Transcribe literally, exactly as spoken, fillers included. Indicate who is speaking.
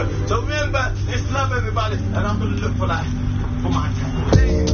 Speaker 1: So remember, it's love everybody, and I'm gonna look for that for my cat.